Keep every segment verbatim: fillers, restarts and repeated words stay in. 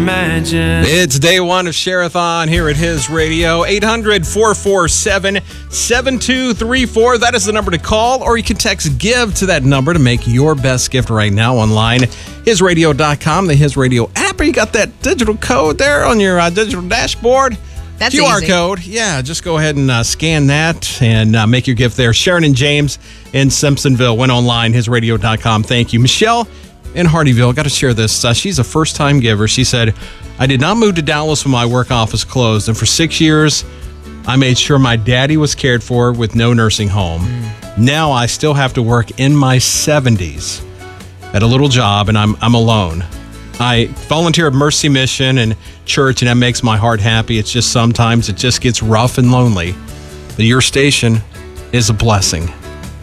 Imagine. It's day one of Share-a-thon here at His Radio. eight hundred, four four seven, seven two three four. That is the number to call, or you can text GIVE to that number to make your best gift right now online. his radio dot com, the His Radio app, or you got that digital code there on your uh, digital dashboard. That's Q R easy. code. Yeah, just go ahead and uh, scan that and uh, make your gift there. Sharon and James in Simpsonville went online, his radio dot com. Thank you. Michelle in Hardyville, got to share this. Uh, she's a first-time giver. She said, I did not move to Dallas when my work office closed, and for six years, I made sure my daddy was cared for with no nursing home. Mm. Now I still have to work in my seventies at a little job, and I'm I'm alone. I volunteer at Mercy Mission and church, and that makes my heart happy. It's just sometimes it just gets rough and lonely. But your station is a blessing.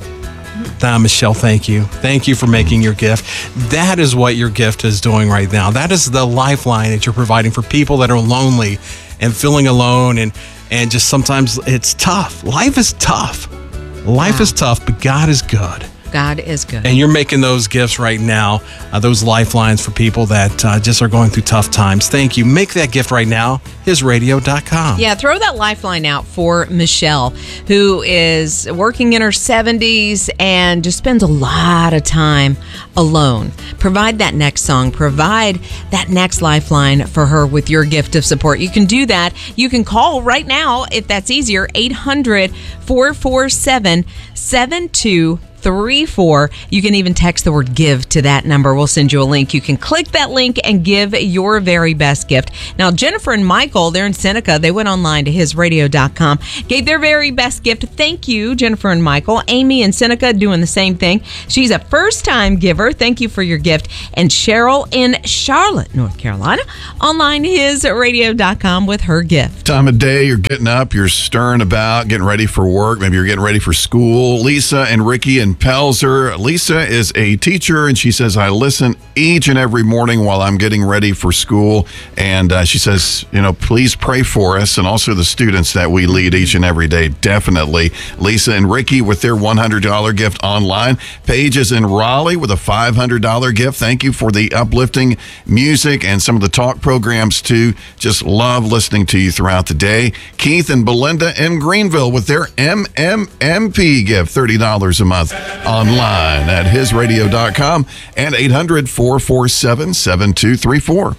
Ah, Michelle, thank you. Thank you for making your gift. That is what your gift is doing right now. That is the lifeline that you're providing for people that are lonely and feeling alone, and, and just sometimes it's tough. Life is tough. Life Wow. is tough, but God is good. God is good. And you're making those gifts right now, uh, those lifelines for people that uh, just are going through tough times. Thank you. Make that gift right now, his radio dot com. Yeah, throw that lifeline out for Michelle, who is working in her seventies and just spends a lot of time alone. Provide that next song. Provide that next lifeline for her with your gift of support. You can do that. You can call right now, if that's easier, eight hundred, four four seven, seven two three four. You can even text the word GIVE to that number. We'll send you a link. You can click that link and give your very best gift. Now, Jennifer and Michael, they're in Seneca. They went online to his radio dot com, gave their very best gift. Thank you, Jennifer and Michael. Amy in Seneca doing the same thing. She's a first-time giver. Thank you for your gift. And Cheryl in Charlotte, North Carolina, online his radio dot com with her gift. Time of day, you're getting up, you're stirring about, getting ready for work. Maybe you're getting ready for school. Lisa and Ricky and Pelzer. Lisa is a teacher, and she says, I listen each and every morning while I'm getting ready for school. And uh, she says, you know, please pray for us and also the students that we lead each and every day. Definitely. Lisa and Ricky with their one hundred dollars gift online. Paige is in Raleigh with a five hundred dollars gift. Thank you for the uplifting music and some of the talk programs, too. Just love listening to you throughout the day. Keith and Belinda in Greenville with their M M M P gift, thirty dollars a month. Online at his radio dot com and eight hundred, four four seven, seven two three four.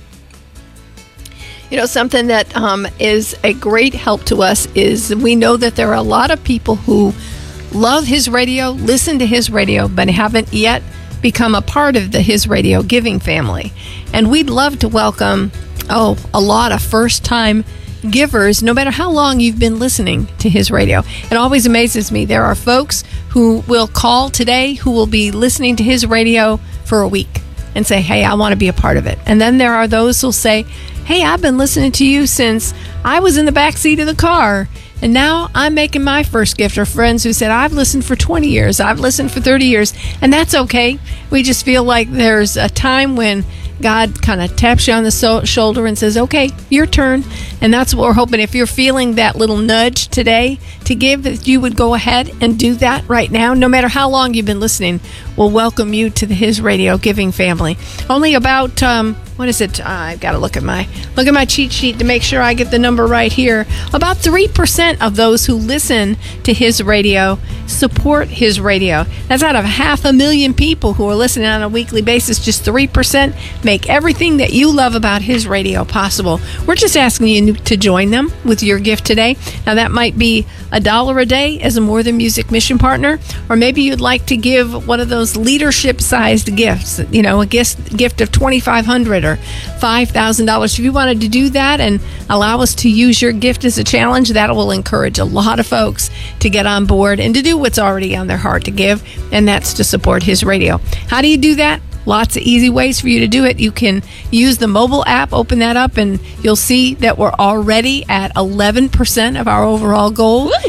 You know, something that um, is a great help to us is we know that there are a lot of people who love His Radio, listen to His Radio, but haven't yet become a part of the His Radio giving family. And we'd love to welcome, oh, a lot of first-time givers, no matter how long you've been listening to His Radio. It always amazes me. There are folks who will call today who will be listening to His Radio for a week and say, hey, I want to be a part of it. And then there are those who'll say, hey, I've been listening to you since I was in the back seat of the car, and now I'm making my first gift. Or friends who said, I've listened for twenty years, I've listened for thirty years, and that's okay. We just feel like there's a time when God kind of taps you on the so- shoulder and says, okay, your turn. And that's what we're hoping. If you're feeling that little nudge today to give, that you would go ahead and do that right now. No matter how long you've been listening, we'll welcome you to the His Radio giving family. Only about, um, what is it? Uh, I've got to look at my look at my cheat sheet to make sure I get the number right here. About three percent of those who listen to His Radio support His Radio. That's out of half a million people who are listening on a weekly basis. Just three percent make everything that you love about His Radio possible. We're just asking you to join them with your gift today. Now, that might be a dollar a day as a More Than Music mission partner, or maybe you'd like to give one of those leadership-sized gifts, you know, a gift, gift of twenty-five hundred dollars or five thousand dollars. If you wanted to do that and allow us to use your gift as a challenge, that will encourage a lot of folks to get on board and to do what's already on their heart to give, and that's to support His Radio. How do you do that? Lots of easy ways for you to do it. You can use the mobile app, open that up, and you'll see that we're already at eleven percent of our overall goal. Woo!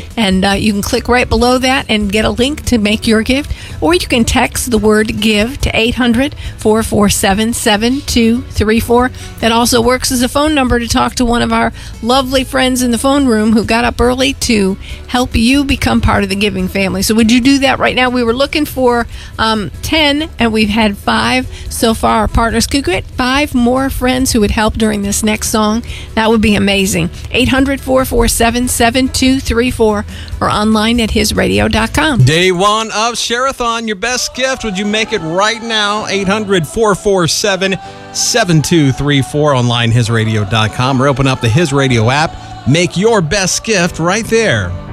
And uh, you can click right below that and get a link to make your gift. Or you can text the word GIVE to eight hundred, four four seven, seven two three four. That also works as a phone number to talk to one of our lovely friends in the phone room who got up early to help you become part of the giving family. So would you do that right now? We were looking for um, ten, and we've had five so far. Our partners could get five more friends who would help during this next song. That would be amazing. eight hundred, four four seven, seven two three four or online at his radio dot com. Day one of Share-a-thon. Your best gift. Would you make it right now? eight hundred, four four seven, seven two three four, online his radio dot com, or open up the His Radio app. Make your best gift right there.